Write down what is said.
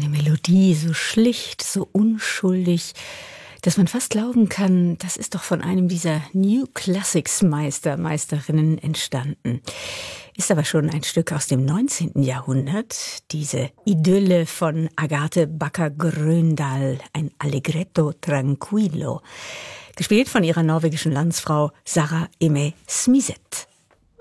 Die Melodie so schlicht, so unschuldig, dass man fast glauben kann, das ist doch von einem dieser New Classics Meisterinnen entstanden. Ist aber schon ein Stück aus dem 19. Jahrhundert, diese Idylle von Agathe Backer-Gröndal, ein Allegretto tranquillo, gespielt von ihrer norwegischen Landsfrau Sara Emme Smizeth.